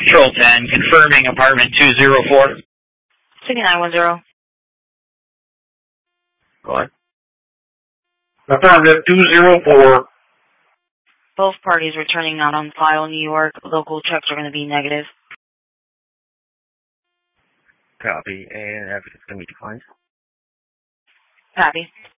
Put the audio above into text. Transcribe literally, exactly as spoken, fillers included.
Control ten, confirming apartment two zero four. sixty-nine one zero. Go ahead. Affirmative two zero four. Both parties returning not on file. New York. Local checks are going to be negative. Copy, and evidence going to be declined. Copy.